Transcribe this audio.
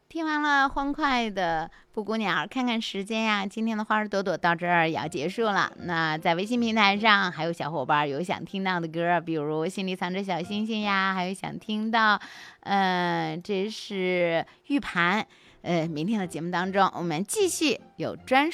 听完了欢快的布谷鸟，看看时间呀，今天的花儿朵朵到这儿也要结束了。那在微信平台上，还有小伙伴有想听到的歌，比如心里藏着小星星呀，还有想听到，这是玉盘。明天的节目当中，我们继续有专属。